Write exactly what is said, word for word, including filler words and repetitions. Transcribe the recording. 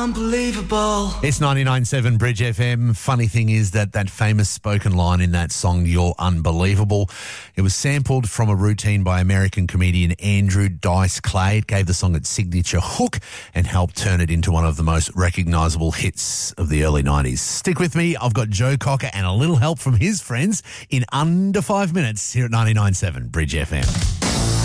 unbelievable. It's ninety-nine point seven Bridge F M. Funny thing is that that famous spoken line in that song, You're Unbelievable, it was sampled from a routine by American comedian Andrew Dice Clay. It gave the song its signature hook and helped turn it into one of the most recognisable hits of the early nineties. Stick with me. I've got Joe Cocker and a little help from his friends in under five minutes here at ninety-nine point seven Bridge F M.